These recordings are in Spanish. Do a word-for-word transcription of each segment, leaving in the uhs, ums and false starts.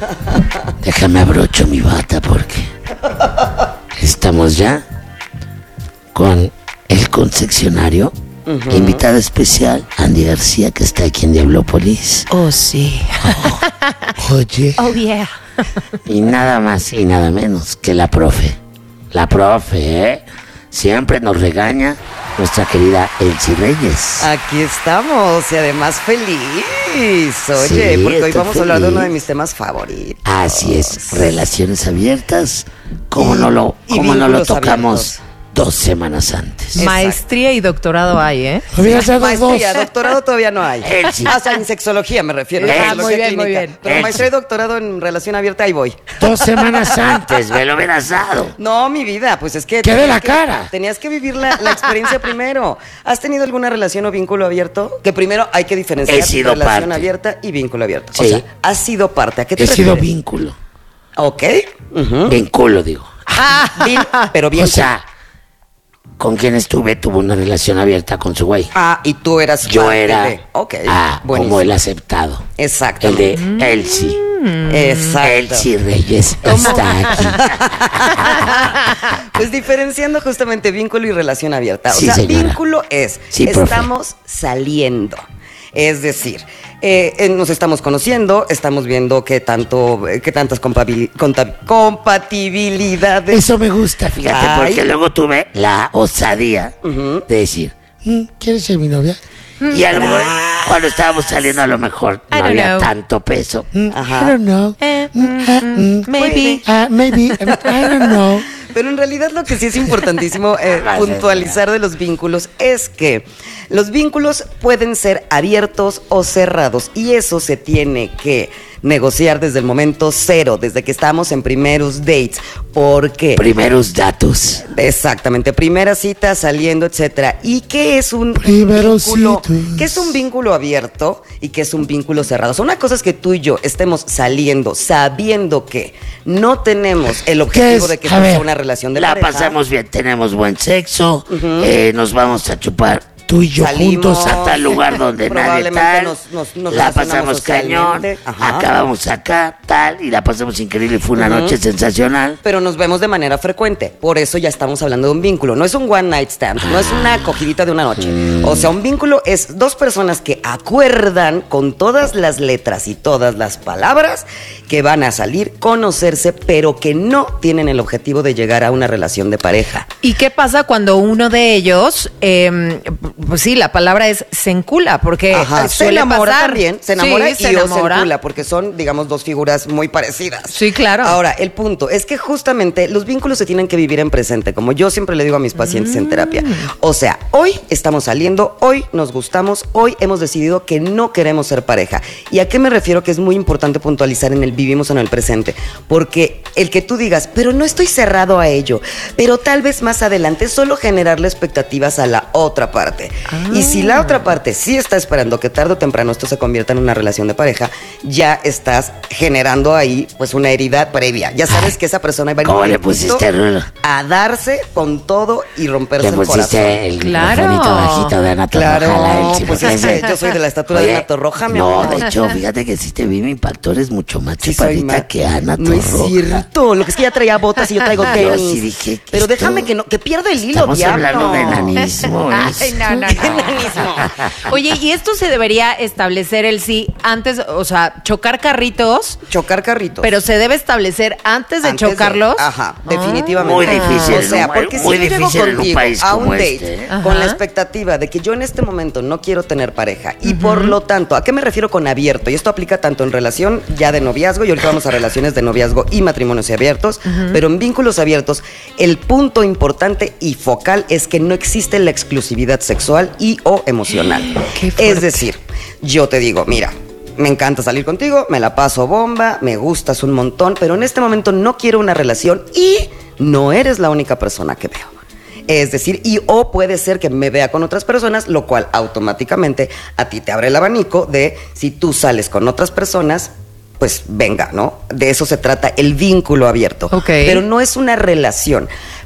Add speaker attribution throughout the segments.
Speaker 1: Déjame abrocho mi bata porque estamos ya con el concesionario. Uh-huh. Invitada especial, Andy García, que está aquí en Diablópolis.
Speaker 2: Oh, sí.
Speaker 1: Oh, oye.
Speaker 2: Oh, yeah.
Speaker 1: Y nada más y nada menos que la profe. La profe, ¿eh? Siempre nos regaña nuestra querida Elsie Reyes.
Speaker 3: Aquí estamos y además feliz. Oye,
Speaker 1: Sí,
Speaker 3: porque hoy vamos
Speaker 1: feliz.
Speaker 3: a hablar de uno de mis temas favoritos.
Speaker 1: Así es, relaciones abiertas. ¿Cómo
Speaker 3: Y-
Speaker 1: no lo,
Speaker 3: y
Speaker 1: cómo no lo
Speaker 3: vínculos
Speaker 1: tocamos
Speaker 3: abiertos.
Speaker 1: dos semanas antes?
Speaker 3: Exacto.
Speaker 2: Maestría y doctorado hay, ¿eh?
Speaker 1: Hubieras dado
Speaker 3: Maestría,
Speaker 1: dos.
Speaker 3: doctorado todavía no hay.
Speaker 1: Elsie.
Speaker 3: O sea, en sexología me refiero.
Speaker 1: Ah,
Speaker 3: sexología
Speaker 2: muy bien, muy
Speaker 3: clínica.
Speaker 2: bien.
Speaker 3: Pero
Speaker 1: Elsie.
Speaker 3: maestría y doctorado en relación abierta, ahí voy.
Speaker 1: Dos semanas antes, me lo hubieras dado.
Speaker 3: No, mi vida, pues es que...
Speaker 1: ¿Qué de
Speaker 3: tenías
Speaker 1: la
Speaker 3: que-
Speaker 1: cara?
Speaker 3: Tenías que vivir la, la experiencia primero. ¿Has tenido alguna relación o vínculo abierto? Que primero hay que diferenciar
Speaker 1: He sido
Speaker 3: relación
Speaker 1: parte.
Speaker 3: abierta y vínculo abierto. O
Speaker 1: Sí.
Speaker 3: sea, has sido parte. ¿A qué te
Speaker 1: He sido
Speaker 3: refieres?
Speaker 1: vínculo.
Speaker 3: Ok. Ujú.
Speaker 1: Vínculo, digo.
Speaker 3: Vin- pero bien.
Speaker 1: O sea, con quien estuve tuvo una relación abierta con su güey.
Speaker 3: Ah, y tú eras
Speaker 1: Yo
Speaker 3: parte
Speaker 1: era
Speaker 3: de- Ok.
Speaker 1: ah,
Speaker 3: buenísimo.
Speaker 1: como el aceptado.
Speaker 3: Exacto.
Speaker 1: El de Elsie.
Speaker 3: Exacto.
Speaker 1: Elsie Reyes está aquí.
Speaker 3: Pues diferenciando justamente vínculo y relación abierta. O
Speaker 1: Sí,
Speaker 3: sea,
Speaker 1: señora.
Speaker 3: vínculo es,
Speaker 1: Sí, profe.
Speaker 3: estamos saliendo. Es decir, eh, eh, nos estamos conociendo, estamos viendo qué tanto, eh, qué tantas compabili- conta- compatibilidades.
Speaker 1: Eso me gusta, fíjate,
Speaker 3: Ay.
Speaker 1: porque luego tuve la osadía
Speaker 3: Ujú.
Speaker 1: de decir, "Mm, ¿quieres ser mi novia? Y a lo mejor, cuando estábamos saliendo, a lo mejor
Speaker 2: I
Speaker 1: no
Speaker 2: don't
Speaker 1: había
Speaker 2: know.
Speaker 1: tanto peso. Mm,
Speaker 3: Ajá.
Speaker 1: I don't know.
Speaker 2: Eh,
Speaker 1: Mm, ah, mm,
Speaker 2: maybe.
Speaker 1: ah, maybe. um, I don't know.
Speaker 3: Pero en realidad lo que sí es importantísimo eh,
Speaker 1: Gracias,
Speaker 3: puntualizar de los vínculos es que los vínculos pueden ser abiertos o cerrados y eso se tiene que negociar desde el momento cero, desde que estamos en primeros dates. ¿Por qué?
Speaker 1: Primeros datos.
Speaker 3: Exactamente, primera cita, saliendo, etcétera. ¿Y qué es un
Speaker 1: Primeros
Speaker 3: vínculo?
Speaker 1: citas.
Speaker 3: ¿Qué es un vínculo abierto y qué es un vínculo cerrado? O sea, una cosa es que tú y yo estemos saliendo sabiendo que no tenemos el objetivo
Speaker 1: es?
Speaker 3: de que
Speaker 1: A
Speaker 3: esto sea
Speaker 1: ver,
Speaker 3: una relación de
Speaker 1: la
Speaker 3: pareja.
Speaker 1: pasamos bien, tenemos buen sexo, eh, nos vamos a chupar tú y yo
Speaker 3: Salimos,
Speaker 1: juntos a tal lugar donde nadie
Speaker 3: probablemente
Speaker 1: tal,
Speaker 3: nos- nos- nos
Speaker 1: la
Speaker 3: relacionamos
Speaker 1: pasamos cañón,
Speaker 3: socialmente, ajá.
Speaker 1: acabamos acá, tal, y la pasamos increíble, fue una
Speaker 3: Ujú.
Speaker 1: noche sensacional.
Speaker 3: Pero nos vemos de manera frecuente. Por eso ya estamos hablando de un vínculo. No es un one night stand. No es una acogidita de una noche. O sea, un vínculo es dos personas que acuerdan con todas las letras y todas las palabras que van a salir, conocerse, pero que no tienen el objetivo de llegar a una relación de pareja.
Speaker 2: ¿Y qué pasa cuando uno de ellos, eh, pues sí, la palabra es se encula? Porque
Speaker 3: Ajá, se
Speaker 2: suele
Speaker 3: enamora
Speaker 2: pasar.
Speaker 3: también, se enamora
Speaker 2: Sí, se
Speaker 3: y o se
Speaker 2: enamora.
Speaker 3: encula, porque son, digamos, dos figuras muy parecidas.
Speaker 2: Sí, claro.
Speaker 3: Ahora, el punto es que justamente los vínculos se tienen que vivir en presente, como yo siempre le digo a mis pacientes en terapia. O sea, hoy estamos saliendo, hoy nos gustamos, hoy hemos decidido que no queremos ser pareja. ¿Y a qué me refiero? Que es muy importante puntualizar en el vivimos en el presente, porque el que tú digas, pero no estoy cerrado a ello, pero tal vez más adelante, solo generarle expectativas a la otra parte. Y si la otra parte sí está esperando que tarde o temprano esto se convierta en una relación de pareja, ya estás generando ahí pues una herida previa. Ya sabes que esa persona va a ir
Speaker 1: ¿Cómo le
Speaker 3: directito
Speaker 1: pusiste, Rulo?
Speaker 3: a darse con todo y romperse
Speaker 1: Le
Speaker 3: el corazón.
Speaker 1: pusiste el
Speaker 2: Claro.
Speaker 1: microfonito bajito de Ana Torroja,
Speaker 3: Claro,
Speaker 1: la Elsie,
Speaker 3: pues
Speaker 1: porque
Speaker 3: es que
Speaker 1: ese-
Speaker 3: yo soy de la estatura de
Speaker 1: Oye,
Speaker 3: Ana Torroja, mi
Speaker 1: No,
Speaker 3: amor.
Speaker 1: de hecho, fíjate que si te vi, mi impacto eres mucho más
Speaker 3: Sí, soy
Speaker 1: chaparrita
Speaker 3: ma-
Speaker 1: que Ana
Speaker 3: No es
Speaker 1: Torroja.
Speaker 3: cierto. Lo que es que ya traía botas y yo traigo
Speaker 1: Yo
Speaker 3: tenis.
Speaker 1: sí dije, ¿qué
Speaker 3: Pero
Speaker 1: esto?
Speaker 3: déjame que no, que pierda el hilo,
Speaker 1: Estamos
Speaker 3: diablo.
Speaker 1: hablando de enanismo. ¿eh?
Speaker 2: Ay, no, no,
Speaker 3: ¿Qué
Speaker 2: no.
Speaker 3: enanismo?
Speaker 2: Oye, y esto se debería establecer el sí antes, o sea, chocar carritos,
Speaker 3: Chocar carritos.
Speaker 2: pero se debe establecer antes de
Speaker 3: Antes de-
Speaker 2: chocarlos.
Speaker 3: Ajá, definitivamente.
Speaker 1: Muy difícil
Speaker 3: O
Speaker 1: en
Speaker 3: sea,
Speaker 1: un-
Speaker 3: porque
Speaker 1: muy
Speaker 3: si yo llego
Speaker 1: difícil en un
Speaker 3: contigo
Speaker 1: país
Speaker 3: a
Speaker 1: como
Speaker 3: un date
Speaker 1: este, ¿eh?
Speaker 3: con
Speaker 2: Ajá.
Speaker 3: la expectativa de que yo en este momento no quiero tener pareja y por lo tanto, ¿a qué me refiero con abierto? Y esto aplica tanto en relación ya de noviazgo y ahorita vamos a relaciones de noviazgo y matrimonios abiertos, pero en vínculos abiertos el punto importante y focal es que no existe la exclusividad sexual y o emocional.
Speaker 2: Qué fuerte.
Speaker 3: Es decir, yo te digo, mira, me encanta salir contigo, me la paso bomba, me gustas un montón, pero en este momento no quiero una relación y no eres la única persona que veo. Es decir, y o puede ser que me vea con otras personas, lo cual automáticamente a ti te abre el abanico de si tú sales con otras personas, pues venga, ¿no? De eso se trata el vínculo abierto.
Speaker 2: Ok.
Speaker 3: Pero no es una relación.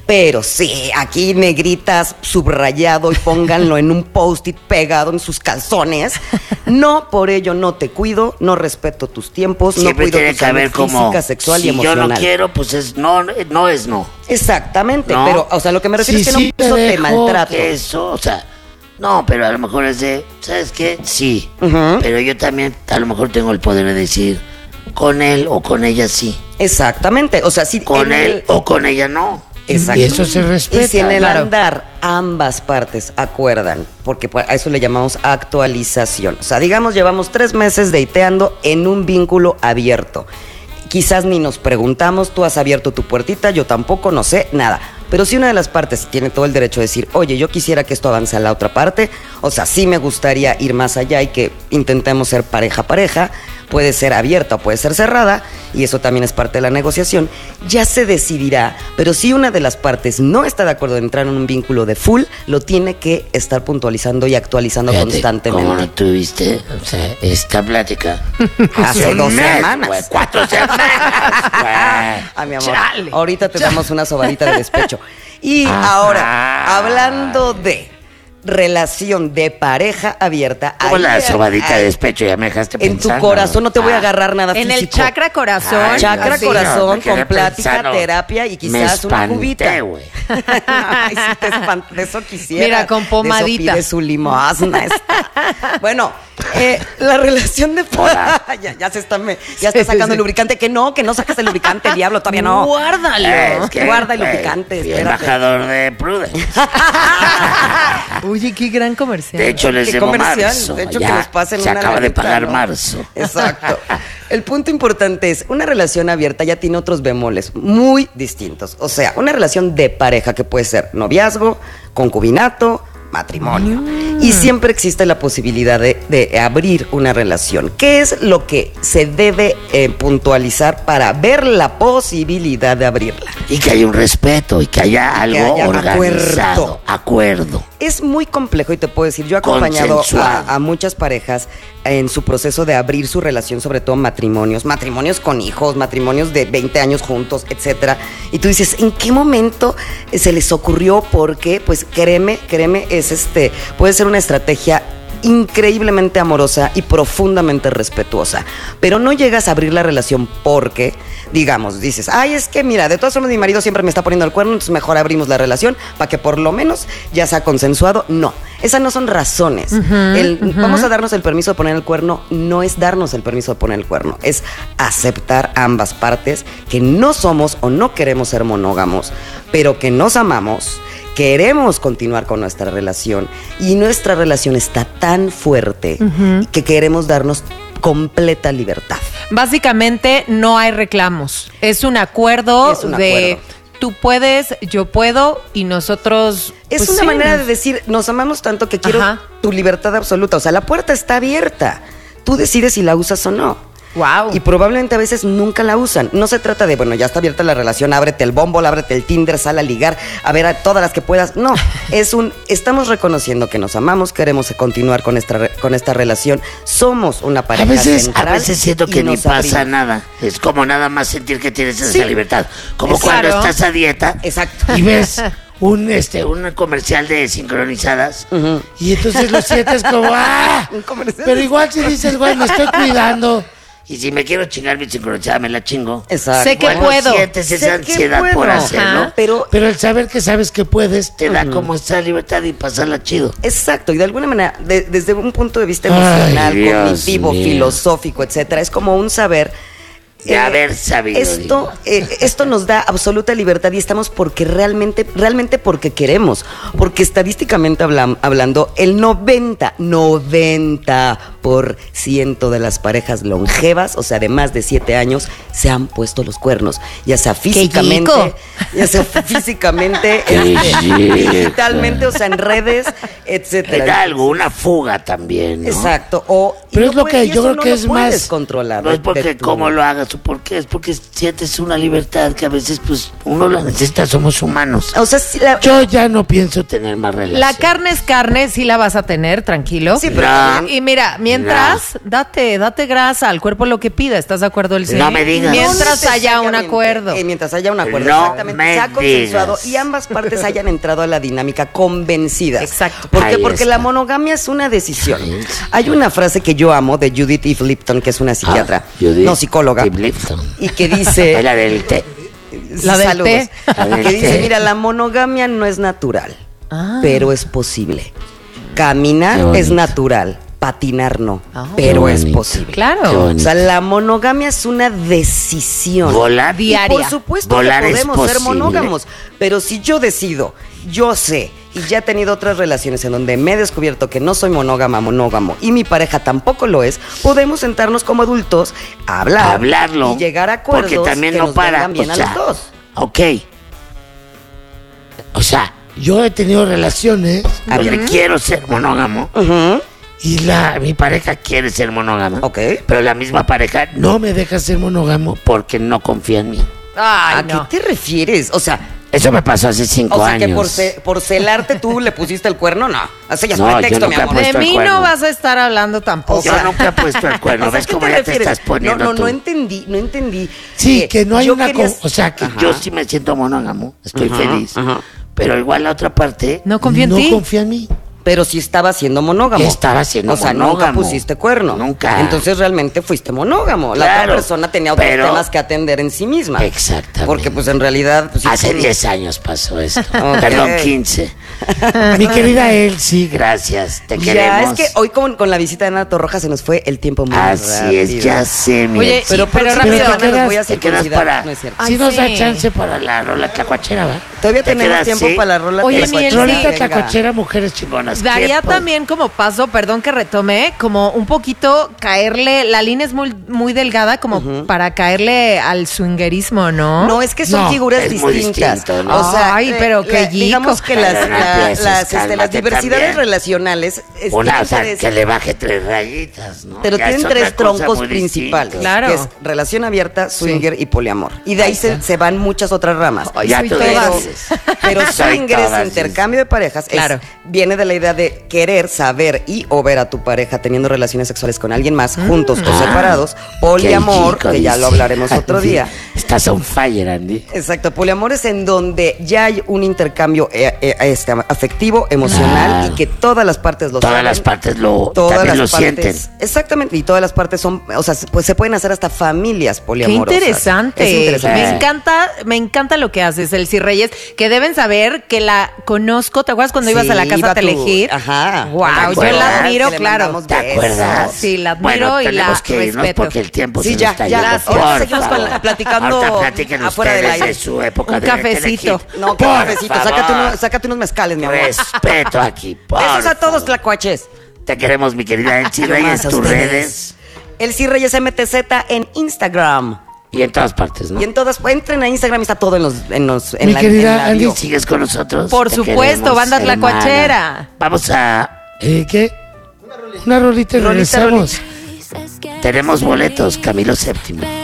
Speaker 3: Pero sí, aquí negritas, subrayado y pónganlo en un post-it pegado en sus calzones. No, por ello no te cuido, no respeto tus tiempos,
Speaker 1: Siempre
Speaker 3: no cuido
Speaker 1: tiene
Speaker 3: tu
Speaker 1: que haber
Speaker 3: salud
Speaker 1: como,
Speaker 3: física, sexual
Speaker 1: si
Speaker 3: y emocional.
Speaker 1: yo no quiero, pues es no, no es no.
Speaker 3: Exactamente,
Speaker 1: ¿No?
Speaker 3: pero, o sea, lo que me refiero
Speaker 1: Sí,
Speaker 3: es que
Speaker 1: sí,
Speaker 3: no
Speaker 1: te
Speaker 3: eso te
Speaker 1: dejo
Speaker 3: maltrato.
Speaker 1: Eso, o sea, no, pero a lo mejor es de, ¿sabes qué? Sí,
Speaker 3: Ujú.
Speaker 1: pero yo también a lo mejor tengo el poder de decir, con él o con ella sí,
Speaker 3: Exactamente, o sea, si
Speaker 1: con
Speaker 3: en
Speaker 1: él
Speaker 3: el-
Speaker 1: o con ella no.
Speaker 3: Exacto.
Speaker 1: Y eso se respeta.
Speaker 3: Y si en el
Speaker 2: claro.
Speaker 3: andar ambas partes acuerdan, porque a eso le llamamos actualización. O sea, digamos, llevamos tres meses dateando en un vínculo abierto. Quizás ni nos preguntamos, tú has abierto tu puertita, yo tampoco, no sé, nada. Pero si una de las partes tiene todo el derecho de decir, oye, yo quisiera que esto avance a la otra parte, o sea, sí me gustaría ir más allá y que intentemos ser pareja-pareja, puede ser abierta o puede ser cerrada, y eso también es parte de la negociación, ya se decidirá, pero si una de las partes no está de acuerdo en entrar en un vínculo de full, lo tiene que estar puntualizando y actualizando
Speaker 1: Fíjate,
Speaker 3: constantemente.
Speaker 1: ¿cómo no tuviste, o sea, esta plática?
Speaker 3: Hace
Speaker 1: un
Speaker 3: dos
Speaker 1: mes,
Speaker 3: semanas.
Speaker 1: güey, cuatro semanas, güey.
Speaker 3: Ah, mi amor,
Speaker 2: Chale.
Speaker 3: ahorita te damos una sobadita de despecho. Y
Speaker 1: Ajá.
Speaker 3: ahora, hablando de relación de pareja abierta,
Speaker 1: Como
Speaker 3: ahí-
Speaker 1: la sobadita
Speaker 3: ahí-
Speaker 1: de despecho, ya me dejaste
Speaker 3: en tu
Speaker 1: pensando.
Speaker 3: corazón no te voy a
Speaker 1: Ah.
Speaker 3: agarrar nada
Speaker 2: En
Speaker 3: físico.
Speaker 2: el chakra corazón.
Speaker 1: Ay,
Speaker 3: Chakra
Speaker 2: así.
Speaker 3: corazón
Speaker 1: me quedé
Speaker 3: con plática,
Speaker 1: pensando.
Speaker 3: terapia y
Speaker 1: Me
Speaker 3: quizás una
Speaker 1: espanté,
Speaker 3: cubita.
Speaker 1: güey.
Speaker 3: Ay, sí te espanté, de eso quisiera.
Speaker 2: Mira, con pomadita.
Speaker 3: De eso pide su limosna. esta. Bueno, eh, la relación de ya, ya se está, me- ya está
Speaker 2: Sí,
Speaker 3: sacando
Speaker 2: sí.
Speaker 3: el lubricante. Que no, que no saques el lubricante, diablo, todavía no.
Speaker 2: Guárdalo.
Speaker 1: Es que,
Speaker 3: Guarda el
Speaker 1: güey,
Speaker 3: lubricante,
Speaker 1: fui
Speaker 3: espérate.
Speaker 1: embajador de Prudence.
Speaker 2: Oye, qué gran comercial.
Speaker 1: De hecho, les
Speaker 3: Qué
Speaker 1: debo
Speaker 3: comercial,
Speaker 1: marzo.
Speaker 3: de hecho,
Speaker 1: Ya
Speaker 3: que nos pasen
Speaker 1: se
Speaker 3: una
Speaker 1: acaba de
Speaker 3: lanita,
Speaker 1: pagar
Speaker 3: ¿no?
Speaker 1: marzo.
Speaker 3: Exacto. El punto importante es, una relación abierta ya tiene otros bemoles muy distintos. O sea, una relación de pareja que puede ser noviazgo, concubinato, matrimonio. Y siempre existe la posibilidad de, de abrir una relación. ¿Qué es lo que se debe eh, puntualizar para ver la posibilidad de abrirla?
Speaker 1: Y que haya un respeto y que haya algo
Speaker 3: haya
Speaker 1: organizado. Acuerdo.
Speaker 3: Es muy complejo y te puedo decir, yo he acompañado
Speaker 1: Consensuado.
Speaker 3: a, a muchas parejas en su proceso de abrir su relación, sobre todo matrimonios, matrimonios con hijos, matrimonios de veinte años juntos, etcétera. Y tú dices, ¿en qué momento se les ocurrió? Porque, pues créeme, créeme, es este, puede ser una estrategia increíblemente amorosa y profundamente respetuosa, pero no llegas a abrir la relación porque, digamos, dices, ay, es que mira, de todas formas mi marido siempre me está poniendo el cuerno, entonces mejor abrimos la relación para que por lo menos ya sea consensuado. No, esas no son razones. El, vamos a darnos el permiso de poner el cuerno, no es darnos el permiso de poner el cuerno, es aceptar ambas partes que no somos o no queremos ser monógamos, pero que nos amamos, queremos continuar con nuestra relación y nuestra relación está tan fuerte que queremos darnos completa libertad.
Speaker 2: Básicamente no hay reclamos. Es un acuerdo
Speaker 3: Es un
Speaker 2: de
Speaker 3: acuerdo.
Speaker 2: tú puedes, yo puedo y nosotros.
Speaker 3: Es
Speaker 2: pues,
Speaker 3: una
Speaker 2: sí,
Speaker 3: manera
Speaker 2: nos-
Speaker 3: de decir, nos amamos tanto que quiero
Speaker 2: Ajá.
Speaker 3: tu libertad absoluta. O sea, la puerta está abierta. Tú decides si la usas o no.
Speaker 2: Wow.
Speaker 3: Y probablemente a veces nunca la usan. No se trata de, bueno, ya está abierta la relación, ábrete el Bumble, ábrete el Tinder, sal a ligar, a ver a todas las que puedas. No, es un, estamos reconociendo que nos amamos, queremos continuar con esta, re- con esta relación. Somos una
Speaker 1: A
Speaker 3: pareja
Speaker 1: veces, a
Speaker 3: central
Speaker 1: veces siento
Speaker 3: y
Speaker 1: que ni
Speaker 3: nos
Speaker 1: pasa
Speaker 3: abrimos.
Speaker 1: nada. Es como nada más sentir que tienes esa
Speaker 3: Sí.
Speaker 1: libertad. Como
Speaker 3: Es
Speaker 1: cuando
Speaker 2: claro.
Speaker 1: estás a dieta
Speaker 3: Exacto.
Speaker 1: y ves un este un comercial de sincronizadas
Speaker 3: Ujú.
Speaker 1: y entonces lo sientes como ¡ah!
Speaker 3: Un comercial.
Speaker 1: Pero igual si dices, güey, me estoy cuidando. Y si me quiero chingar mi sincronizada, me la chingo.
Speaker 3: Exacto.
Speaker 2: Sé que
Speaker 1: Igual no
Speaker 2: puedo.
Speaker 1: sientes esa
Speaker 3: Sé que
Speaker 1: ansiedad
Speaker 3: puedo.
Speaker 1: por hacerlo.
Speaker 2: Ajá.
Speaker 3: Pero
Speaker 1: Pero el saber que sabes que puedes te da como esa libertad y pasarla chido.
Speaker 3: exacto, y de alguna manera, de- desde un punto de vista
Speaker 1: Ay,
Speaker 3: emocional,
Speaker 1: Dios
Speaker 3: cognitivo,
Speaker 1: mío.
Speaker 3: filosófico, etcétera, es como un saber.
Speaker 1: De haber sabido,
Speaker 3: Esto,
Speaker 1: digo.
Speaker 3: eh, esto nos da absoluta libertad y estamos porque realmente, realmente porque queremos. Porque estadísticamente hablam- hablando, el noventa, noventa por ciento de las parejas longevas, o sea, de más de siete años, se han puesto los cuernos. Ya sea físicamente,
Speaker 2: chico!
Speaker 3: ya sea físicamente,
Speaker 1: ¡Qué
Speaker 3: este,
Speaker 1: chico!
Speaker 3: digitalmente, o sea, en redes, etcétera.
Speaker 1: Era algo, una fuga también, ¿no?
Speaker 3: Exacto. O, y
Speaker 1: Pero
Speaker 3: no
Speaker 1: es lo
Speaker 3: puedes-
Speaker 1: que
Speaker 3: y
Speaker 1: yo
Speaker 3: eso
Speaker 1: creo
Speaker 3: no
Speaker 1: que
Speaker 3: lo
Speaker 1: es
Speaker 3: puedes
Speaker 1: más
Speaker 3: controlar.
Speaker 1: No
Speaker 3: de-
Speaker 1: es porque
Speaker 3: de tu-
Speaker 1: cómo lo hagas o por qué, es porque sientes una libertad que a veces pues uno la necesita, somos humanos.
Speaker 3: O sea, sí, la-
Speaker 1: Yo ya no pienso tener más relaciones.
Speaker 2: La carne es carne, sí la vas a tener, tranquilo.
Speaker 3: Sí, pero
Speaker 1: No.
Speaker 3: también-
Speaker 2: Y mira,
Speaker 1: No,
Speaker 2: mientras, date, date grasa, al cuerpo lo que pida, ¿estás de acuerdo, el
Speaker 1: No me digas.
Speaker 2: Mientras
Speaker 3: No
Speaker 2: haya un
Speaker 3: necesariamente,
Speaker 2: acuerdo.
Speaker 3: eh, mientras haya un acuerdo,
Speaker 1: No
Speaker 3: exactamente.
Speaker 1: me
Speaker 3: Se ha consensuado
Speaker 1: digas.
Speaker 3: y ambas partes hayan entrado a la dinámica convencidas.
Speaker 2: Exacto.
Speaker 3: ¿Por qué?
Speaker 1: Ahí
Speaker 3: Porque
Speaker 1: está.
Speaker 3: la monogamia es una decisión.
Speaker 1: Ahí está.
Speaker 3: Hay una frase que yo amo de Judith Eve Lipton, que es una psiquiatra,
Speaker 1: Ah, Judith
Speaker 3: no psicóloga,
Speaker 1: Eve Lipton.
Speaker 3: y que dice...
Speaker 1: Es la del té.
Speaker 2: La del
Speaker 3: Saludos.
Speaker 2: té.
Speaker 1: La del
Speaker 3: Que dice,
Speaker 1: té.
Speaker 3: mira, la monogamia no es natural,
Speaker 2: Ah.
Speaker 3: pero es posible.
Speaker 1: Qué
Speaker 3: Caminar
Speaker 1: bonito.
Speaker 3: es natural, patinar no,
Speaker 2: Ah.
Speaker 3: pero
Speaker 1: Qué
Speaker 3: es
Speaker 1: bonito.
Speaker 3: posible.
Speaker 1: Qué
Speaker 2: Claro.
Speaker 1: bonito.
Speaker 3: O sea, la monogamia es una decisión.
Speaker 1: Volar
Speaker 3: Y
Speaker 2: diaria.
Speaker 3: por supuesto
Speaker 1: Volar
Speaker 3: que
Speaker 1: es
Speaker 3: podemos ser
Speaker 1: posible.
Speaker 3: monógamos, pero si yo decido, yo sé, y ya he tenido otras relaciones en donde me he descubierto que no soy monógama, monógamo, y mi pareja tampoco lo es, podemos sentarnos como adultos a hablar,
Speaker 1: A hablarlo.
Speaker 3: y llegar a acuerdos
Speaker 1: porque también
Speaker 3: que
Speaker 1: no
Speaker 3: nos
Speaker 1: para.
Speaker 3: vengan bien
Speaker 1: o
Speaker 3: a
Speaker 1: sea,
Speaker 3: los dos.
Speaker 1: Ok. O sea, yo he tenido relaciones donde quiero ser monógamo
Speaker 3: Ujú.
Speaker 1: y la mi pareja quiere ser monógama.
Speaker 3: Ok.
Speaker 1: Pero la misma pareja no me deja ser monógamo porque no confía en mí.
Speaker 2: Ay,
Speaker 3: ¿A
Speaker 2: no.
Speaker 3: qué te refieres? O sea,
Speaker 1: Eso me pasó hace cinco
Speaker 3: o sea
Speaker 1: años.
Speaker 3: que por, ce- por celarte tú le pusiste el cuerno, no. Eso ya es
Speaker 1: No, yo
Speaker 3: pretexto, mi
Speaker 1: nunca
Speaker 3: amor.
Speaker 1: he
Speaker 2: De
Speaker 1: puesto el
Speaker 2: mí
Speaker 1: cuerno.
Speaker 2: no vas a estar hablando tampoco.
Speaker 1: Yo nunca he puesto el cuerno.
Speaker 3: O sea,
Speaker 1: ¿Ves
Speaker 3: ¿qué
Speaker 1: cómo
Speaker 3: te
Speaker 1: ya te
Speaker 3: refieres?
Speaker 1: estás poniendo
Speaker 3: No, no,
Speaker 1: tú?
Speaker 3: no entendí, no entendí.
Speaker 1: Sí,
Speaker 3: Eh,
Speaker 1: que no hay
Speaker 3: yo
Speaker 1: una...
Speaker 3: quería-
Speaker 1: co- O sea, que
Speaker 3: Ajá.
Speaker 1: yo sí me siento monógamo. Estoy
Speaker 3: Ajá,
Speaker 1: feliz.
Speaker 3: ajá.
Speaker 1: Pero igual la otra parte...
Speaker 2: No confía en
Speaker 1: no
Speaker 2: ti.
Speaker 1: confía en mí.
Speaker 3: Pero sí estaba siendo monógamo.
Speaker 1: Estaba siendo
Speaker 3: O sea,
Speaker 1: monógamo.
Speaker 3: nunca pusiste cuerno.
Speaker 1: Nunca.
Speaker 3: Entonces realmente fuiste monógamo. La
Speaker 1: Claro,
Speaker 3: otra persona tenía otros
Speaker 1: pero-
Speaker 3: temas que atender en sí misma.
Speaker 1: Exactamente.
Speaker 3: Porque pues en realidad... Pues, sí,
Speaker 1: Hace
Speaker 3: tú-
Speaker 1: diez años pasó eso.
Speaker 3: Ok.
Speaker 1: Perdón, quince. Mi querida Elsie, gracias. Te
Speaker 3: Ya,
Speaker 1: queremos.
Speaker 3: es que hoy con, con la visita de Ana Torroja se nos fue el tiempo muy
Speaker 1: Así
Speaker 3: rápido.
Speaker 1: es, ya sé, mi
Speaker 2: Oye,
Speaker 1: Elsie.
Speaker 2: pero- pero
Speaker 3: próxima
Speaker 2: rápido,
Speaker 3: semana
Speaker 1: te
Speaker 3: les
Speaker 1: quedas,
Speaker 3: voy a
Speaker 1: te quedas
Speaker 3: circuncidar.
Speaker 1: para...
Speaker 3: No es cierto.
Speaker 2: Ay,
Speaker 1: si nos da
Speaker 2: sí.
Speaker 1: chance para la rola tlacuachera, ¿va?
Speaker 3: Todavía
Speaker 1: ¿Te
Speaker 3: tenemos
Speaker 1: quedas,
Speaker 3: tiempo
Speaker 1: sí?
Speaker 3: para la rola.
Speaker 2: Oye,
Speaker 3: tlacuachera.
Speaker 2: mi Elsie,
Speaker 1: Rolita
Speaker 3: Venga.
Speaker 1: tlacuachera, mujeres chingonas.
Speaker 2: Daría
Speaker 1: ¿Qué po-
Speaker 2: también como paso, perdón que retome, como un poquito caerle, la línea es muy, muy delgada como para caerle al swingerismo, ¿no?
Speaker 3: No, es que son
Speaker 1: No,
Speaker 3: figuras
Speaker 1: es muy
Speaker 3: distintas.
Speaker 1: distinto, ¿no?
Speaker 3: O sea,
Speaker 2: Ay,
Speaker 3: eh,
Speaker 2: pero qué
Speaker 3: la- digamos
Speaker 2: yico.
Speaker 3: que las,
Speaker 1: Pero no
Speaker 3: la-
Speaker 1: empieces,
Speaker 3: las, este, las
Speaker 1: cálmate
Speaker 3: diversidades
Speaker 1: también.
Speaker 3: relacionales es-
Speaker 1: Una,
Speaker 3: tienen
Speaker 1: o sea,
Speaker 3: tres-
Speaker 1: que le baje tres rayitas, ¿no?
Speaker 3: pero
Speaker 1: Ya
Speaker 3: tienen
Speaker 1: es otra
Speaker 3: tres
Speaker 1: cosa
Speaker 3: troncos
Speaker 1: muy
Speaker 3: principales,
Speaker 1: distinta.
Speaker 2: Claro.
Speaker 3: que es relación abierta, swinger y poliamor. Y de ahí se, se van muchas otras ramas.
Speaker 2: Ay,
Speaker 1: Ya
Speaker 2: soy
Speaker 1: tú
Speaker 2: todas.
Speaker 1: dices.
Speaker 3: Pero
Speaker 1: Soy
Speaker 3: swinger
Speaker 1: todas,
Speaker 3: es intercambio de parejas. es-
Speaker 2: Claro.
Speaker 3: viene de la idea de querer saber y o ver a tu pareja teniendo relaciones sexuales con alguien más, juntos o
Speaker 1: Ah,
Speaker 3: separados.
Speaker 1: qué
Speaker 3: Poliamor,
Speaker 1: chico,
Speaker 3: que ya
Speaker 1: dice.
Speaker 3: lo hablaremos otro
Speaker 1: Andy.
Speaker 3: día.
Speaker 1: Estás on fire, Andy.
Speaker 3: Exacto, poliamor es en donde ya hay un intercambio eh, eh, este, afectivo, emocional
Speaker 1: Claro.
Speaker 3: y que todas las partes lo
Speaker 1: Todas
Speaker 3: saben.
Speaker 1: las partes lo,
Speaker 3: Todas
Speaker 1: también
Speaker 3: las
Speaker 1: lo
Speaker 3: partes,
Speaker 1: sienten.
Speaker 3: exactamente, y todas las partes son, o sea, pues se pueden hacer hasta familias
Speaker 2: Qué
Speaker 3: poliamorosas.
Speaker 2: interesante.
Speaker 3: Es interesante.
Speaker 2: Me encanta, me encanta lo que haces, Elsie Reyes, que deben saber que la conozco. ¿Te acuerdas cuando ibas a la
Speaker 3: Sí,
Speaker 2: casa
Speaker 3: iba
Speaker 2: a
Speaker 3: tu-
Speaker 2: Elegir?
Speaker 3: Ajá.
Speaker 2: Wow,
Speaker 3: ¿Te
Speaker 2: yo
Speaker 1: acuerdas?
Speaker 2: la admiro,
Speaker 3: Que le
Speaker 2: claro.
Speaker 3: mandamos
Speaker 1: ¿Te
Speaker 3: besos.
Speaker 1: acuerdas?
Speaker 2: Sí, la admiro
Speaker 1: Bueno,
Speaker 2: y la
Speaker 1: tenemos que irnos
Speaker 2: respeto.
Speaker 1: porque el tiempo
Speaker 3: Sí,
Speaker 1: se
Speaker 3: ya,
Speaker 1: nos está
Speaker 3: ya.
Speaker 1: yendo.
Speaker 3: Ahorita
Speaker 1: Por
Speaker 3: seguimos con
Speaker 1: favor.
Speaker 3: la- platicando
Speaker 1: Ahorita platiquen
Speaker 3: afuera del
Speaker 1: ustedes
Speaker 3: aire.
Speaker 1: de su época
Speaker 2: Un
Speaker 1: de
Speaker 2: cafecito.
Speaker 1: Telehit.
Speaker 3: No, qué
Speaker 1: Por
Speaker 3: cafecito,
Speaker 1: favor.
Speaker 3: sácate, unos, sácate unos mezcales, mi amor.
Speaker 1: Respeto aquí, por
Speaker 3: Besos a todos,
Speaker 1: favor.
Speaker 3: tlacuaches.
Speaker 1: Te queremos, mi querida Elsie
Speaker 3: Yo
Speaker 1: Reyes,
Speaker 3: más a
Speaker 1: tus
Speaker 3: ustedes.
Speaker 1: redes
Speaker 3: Elsie Reyes M T Z en Instagram.
Speaker 1: y en todas partes, ¿no?
Speaker 3: Y en todas, entren a Instagram, está todo en los, en los, en
Speaker 1: Mi
Speaker 3: la,
Speaker 1: querida
Speaker 3: en la
Speaker 1: Andy,
Speaker 3: bio.
Speaker 1: ¿sigues con nosotros?
Speaker 2: Por
Speaker 1: Te
Speaker 2: supuesto,
Speaker 1: queremos,
Speaker 2: banda
Speaker 1: hermana.
Speaker 2: tlacuachera.
Speaker 1: Vamos a... ¿Eh, qué? Una rolita y
Speaker 3: Rolita,
Speaker 1: regresamos. Tenemos boletos, Camilo séptimo.